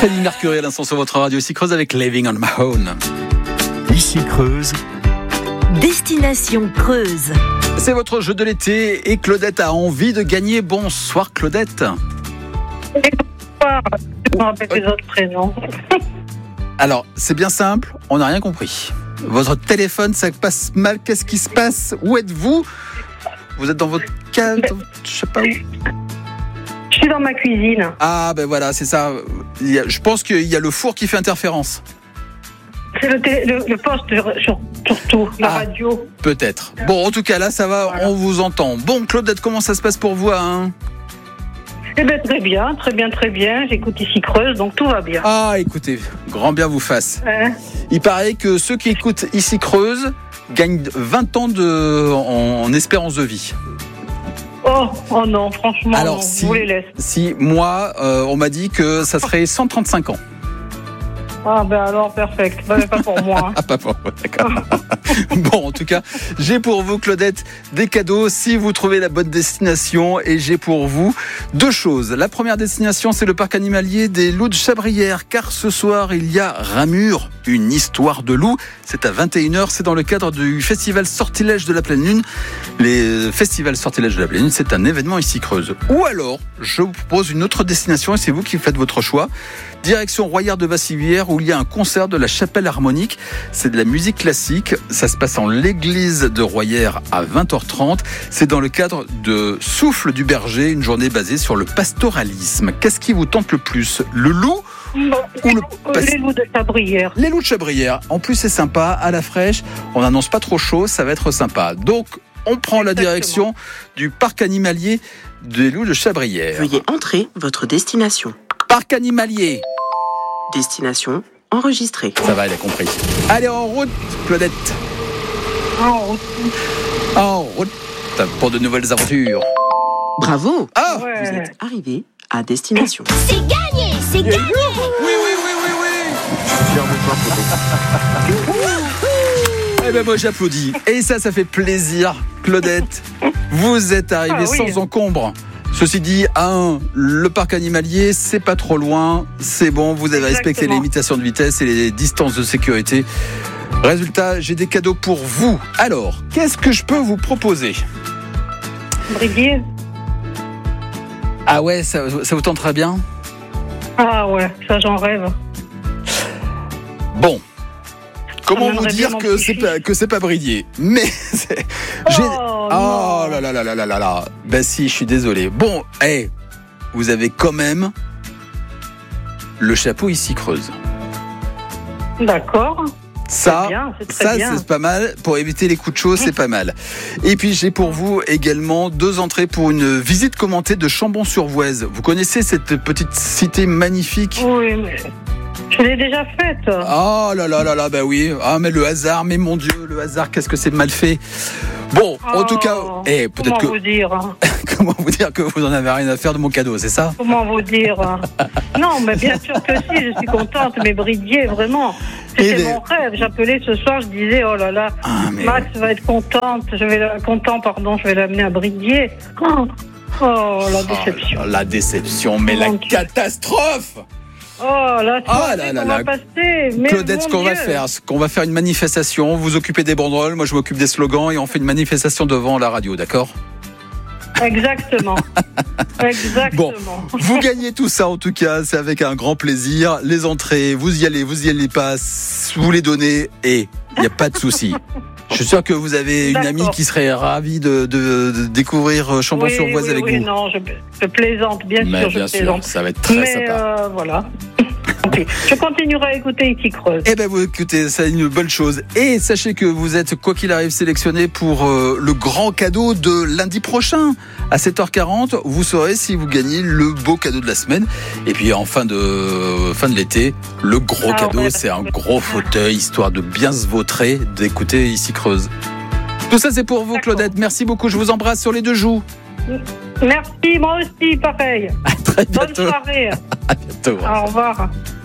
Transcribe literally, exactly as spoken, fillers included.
Freddie Mercury à l'instant sur votre radio ici Creuse avec Living on My Own. Ici Creuse. Destination Creuse. C'est votre jeu de l'été et Claudette a envie de gagner. Bonsoir Claudette. Bonsoir. Je me rappelle les autres prénoms. Alors, c'est bien simple, on n'a rien compris. Votre téléphone, ça passe mal, qu'est-ce qui se passe? Où êtes-vous? Vous êtes dans votre cave, je sais pas où. Je suis dans ma cuisine. Ah ben voilà, c'est ça. Il y a, je pense qu'il y a le four qui fait interférence. C'est le, télé, le, le poste sur, surtout, la ah, radio. Peut-être. Bon, en tout cas, là, ça va, voilà. On vous entend. Bon, Claudette, comment ça se passe pour vous, hein? Eh bien, très bien, très bien, très bien. J'écoute ici Creuse, donc tout va bien. Ah, écoutez, grand bien vous fasse. Hein? Il paraît que ceux qui écoutent ici Creuse gagnent vingt ans de, en, en espérance de vie. Oh, oh non, franchement, alors, non, si, vous les laissez. Si, moi, euh, on m'a dit que ça serait cent trente-cinq ans. Ah ben alors, perfect. Ben, mais pas pour moi. Hein. Ah, pas pour moi, d'accord. Bon, en tout cas, j'ai pour vous, Claudette, des cadeaux si vous trouvez la bonne destination. Et j'ai pour vous deux choses. La première destination, c'est le parc animalier des loups de Chabrières. Car ce soir, il y a Ramure, une histoire de loup. C'est à vingt et une heures. C'est dans le cadre du festival Sortilège de la Pleine Lune. Les festivals Sortilège de la Pleine Lune, c'est un événement ici Creuse. Ou alors, je vous propose une autre destination et c'est vous qui faites votre choix. Direction Royère de Vassivière où il y a un concert de la Chapelle Harmonique. C'est de la musique classique. Ça se passe en l'église de Royère à vingt heures trente. C'est dans le cadre de Souffle du Berger, une journée basée sur le pastoralisme. Qu'est-ce qui vous tente le plus? Le loup bon, ou les, le loups, pas... les loups de Chabrières. Les loups de Chabrières. En plus, c'est sympa, à la fraîche. On n'annonce pas trop chaud, ça va être sympa. Donc, on prend Exactement. la direction du parc animalier des loups de Chabrières. Veuillez entrer votre destination. Parc animalier. Destination enregistrée. Ça va, elle a compris. Allez, en route, Claudette. En route. En route pour de nouvelles aventures. Bravo. Ah ouais. Vous êtes arrivé à destination. C'est gagné, c'est gagné. Oui, oui, oui, oui, oui. Eh ben moi j'applaudis. Et ça, ça fait plaisir, Claudette. Vous êtes arrivé ah, oui. sans encombre. Ceci dit, un, le parc animalier, c'est pas trop loin, c'est bon, vous avez Exactement. respecté les limitations de vitesse et les distances de sécurité. Résultat, j'ai des cadeaux pour vous. Alors, qu'est-ce que je peux vous proposer? Briguier. Ah ouais, ça, ça vous tentera bien? Ah ouais, ça j'en rêve. Bon. Comment vous dire que c'est pas que c'est pas Bridier? Mais c'est, j'ai... oh, oh là là là là là là là. Ben si, je suis désolé. Bon, hey, vous avez quand même le chapeau ici Creuse. D'accord. Ça, c'est bien, c'est très ça bien. c'est pas mal. Pour éviter les coups de chaud, c'est pas mal. Et puis j'ai pour vous également deux entrées pour une visite commentée de Chambon-sur-Voueize. Vous connaissez cette petite cité magnifique? Oui, mais je l'ai déjà faite. Oh là là là là, bah oui. Ah mais le hasard, mais mon Dieu, le hasard, qu'est-ce que c'est mal fait. Bon, oh, en tout cas, eh, peut-être comment que. Vous dire Comment vous dire que vous en avez rien à faire de mon cadeau, c'est ça? Comment vous dire? Non, mais bien sûr que si, je suis contente, mais Bridier, vraiment. C'était les... mon rêve. J'appelais ce soir, je disais, oh là là, ah, mais... Max va être contente, je vais la... content, pardon, je vais l'amener à Bridier. Oh, oh la déception. Oh, la déception, mais mon la Dieu. Catastrophe! Oh là, oh là là, là. Passer, mais Claudette, ce qu'on Dieu. va faire, c'est qu'on va faire une manifestation. Vous occupez des banderoles, moi je m'occupe des slogans et on fait une manifestation devant la radio, d'accord? Exactement. Exactement. Bon, vous gagnez tout ça en tout cas, c'est avec un grand plaisir. Les entrées, vous y allez, vous y allez pas, vous les donnez et il n'y a pas de souci. Je suis sûr que vous avez une D'accord. amie qui serait ravie de, de, de découvrir Chambon-sur-Voueize oui, avec oui, vous. Non, je, je plaisante, bien Mais sûr, bien je plaisante. sûr, ça va être très Mais sympa. Euh, voilà. Okay. Je continuerai à écouter ici Creuse. Eh ben vous écoutez, c'est une bonne chose. Et sachez que vous êtes, quoi qu'il arrive, sélectionné pour euh, le grand cadeau de lundi prochain. À sept heures quarante, vous saurez si vous gagnez le beau cadeau de la semaine. Et puis en fin de, euh, fin de l'été, le gros ah, cadeau, ouais, c'est un gros fauteuil, histoire de bien se vautrer, d'écouter ici Creuse. Tout ça, c'est pour vous, D'accord. Claudette. Merci beaucoup. Je vous embrasse sur les deux joues. Merci, moi aussi, pareil. À très bientôt. Bonne soirée. À bientôt. Au revoir.